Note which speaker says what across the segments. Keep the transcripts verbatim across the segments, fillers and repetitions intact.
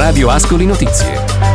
Speaker 1: Radio Ascoli Notizie.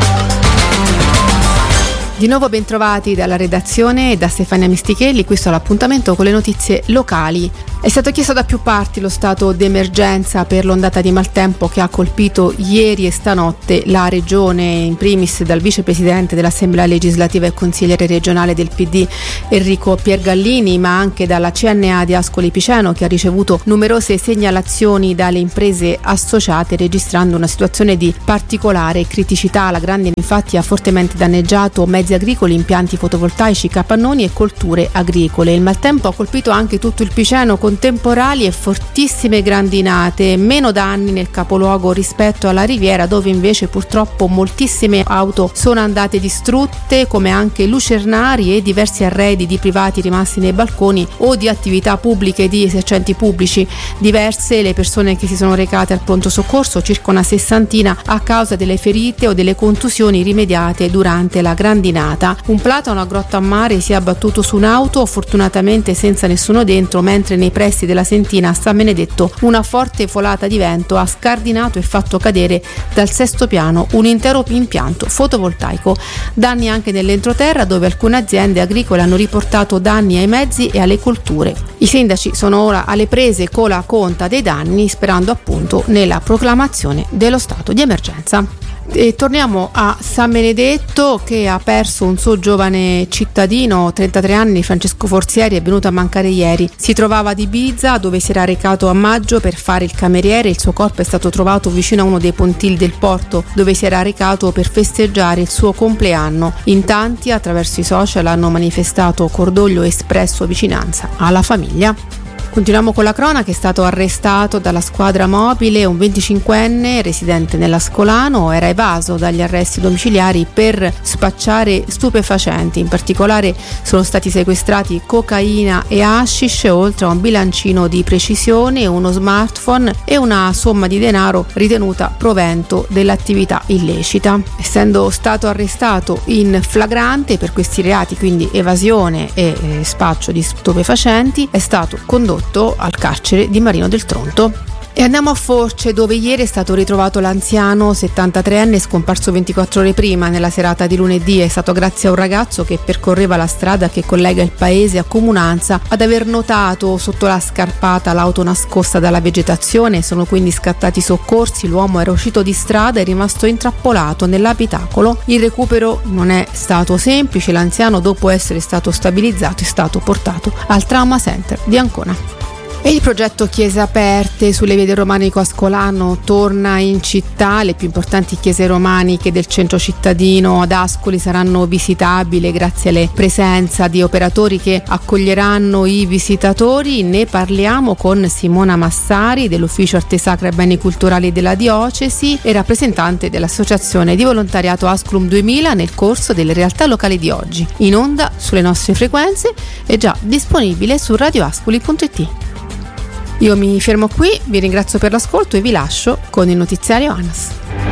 Speaker 2: Di nuovo bentrovati dalla redazione e da Stefania Mistichelli. Questo è l'appuntamento con le notizie locali. È stato chiesto da più parti lo stato d'emergenza per l'ondata di maltempo che ha colpito ieri e stanotte la regione, in primis dal vicepresidente dell'Assemblea legislativa e consigliere regionale del P D Enrico Piergallini, ma anche dalla C N A di Ascoli Piceno, che ha ricevuto numerose segnalazioni dalle imprese associate, registrando una situazione di particolare criticità. La grandine infatti ha fortemente danneggiato mezzi agricoli, impianti fotovoltaici, capannoni e colture agricole. Il maltempo ha colpito anche tutto il Piceno con temporali e fortissime grandinate, meno danni nel capoluogo rispetto alla Riviera, dove invece purtroppo moltissime auto sono andate distrutte, come anche lucernari e diversi arredi di privati rimasti nei balconi o di attività pubbliche di esercenti pubblici. Diverse le persone che si sono recate al pronto soccorso, circa una sessantina, a causa delle ferite o delle contusioni rimediate durante la grandinata. Un platano a grotta a mare si è abbattuto su un'auto, fortunatamente senza nessuno dentro, mentre nei pressi della Sentina a San Benedetto una forte folata di vento ha scardinato e fatto cadere dal sesto piano un intero impianto fotovoltaico. Danni anche nell'entroterra, dove alcune aziende agricole hanno riportato danni ai mezzi e alle colture. I sindaci sono ora alle prese con la conta dei danni, sperando appunto nella proclamazione dello stato di emergenza. E torniamo a San Benedetto, che ha perso un suo giovane cittadino, trentatré anni, Francesco Forzieri, è venuto a mancare ieri. Si trovava ad Ibiza, dove si era recato a maggio per fare il cameriere. Il suo corpo è stato trovato vicino a uno dei pontili del porto, dove si era recato per festeggiare il suo compleanno. In tanti attraverso i social hanno manifestato cordoglio e espresso vicinanza alla famiglia. Continuiamo con la cronaca. È stato arrestato dalla squadra mobile un venticinquenne residente nell'Ascolano. Era evaso dagli arresti domiciliari per spacciare stupefacenti. In particolare sono stati sequestrati cocaina e hashish, oltre a un bilancino di precisione, uno smartphone e una somma di denaro ritenuta provento dell'attività illecita. Essendo stato arrestato in flagrante per questi reati, quindi evasione e eh, spaccio di stupefacenti, è stato condotto al carcere di Marino del Tronto. E andiamo a Force, dove ieri è stato ritrovato l'anziano settantatreenne scomparso ventiquattro ore prima. Nella serata di lunedì è stato grazie a un ragazzo che percorreva la strada che collega il paese a Comunanza ad aver notato sotto la scarpata l'auto nascosta dalla vegetazione. Sono quindi scattati i soccorsi. L'uomo era uscito di strada e è rimasto intrappolato nell'abitacolo. Il recupero non è stato semplice. L'anziano, dopo essere stato stabilizzato, è stato portato al Trauma Center di Ancona. E il progetto Chiese Aperte sulle vie del Romanico Ascolano torna in città. Le più importanti chiese romaniche del centro cittadino ad Ascoli saranno visitabili grazie alle presenza di operatori che accoglieranno i visitatori. Ne parliamo con Simona Massari dell'Ufficio Arte Sacra e Beni Culturali della Diocesi e rappresentante dell'Associazione di Volontariato Asculum duemila nel corso delle realtà locali di oggi. In onda sulle nostre frequenze e già disponibile su radioascoli punto it. Io mi fermo qui, vi ringrazio per l'ascolto e vi lascio con il notiziario ANAS.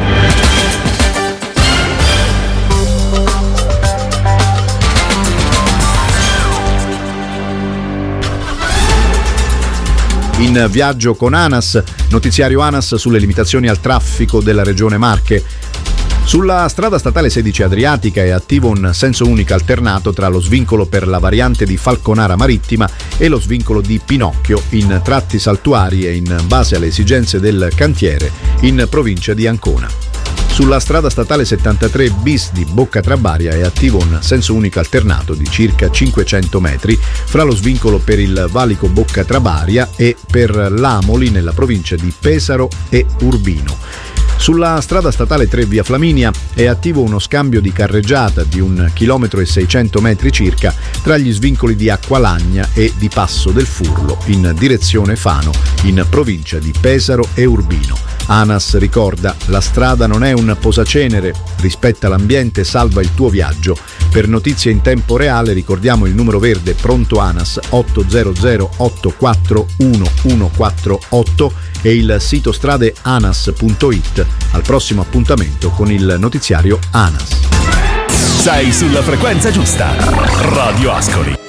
Speaker 3: In viaggio con ANAS, notiziario ANAS sulle limitazioni al traffico della Regione Marche. Sulla strada statale sedici Adriatica è attivo un senso unico alternato tra lo svincolo per la variante di Falconara Marittima e lo svincolo di Pinocchio in tratti saltuari e in base alle esigenze del cantiere in provincia di Ancona. Sulla strada statale settantatré bis di Bocca Trabaria è attivo un senso unico alternato di circa cinquecento metri fra lo svincolo per il valico Bocca Trabaria e per l'Amoli nella provincia di Pesaro e Urbino. Sulla strada statale tre via Flaminia è attivo uno scambio di carreggiata di un chilometro e seicento metri circa tra gli svincoli di Acqualagna e di Passo del Furlo in direzione Fano in provincia di Pesaro e Urbino. ANAS ricorda: la strada non è un posacenere, rispetta l'ambiente, salva il tuo viaggio. Per notizie in tempo reale ricordiamo il numero verde pronto ANAS otto zero zero otto quattro uno uno quattro otto e il sito strade anas punto it. Al prossimo appuntamento con il notiziario ANAS.
Speaker 1: Sei sulla frequenza giusta. Radio Ascoli.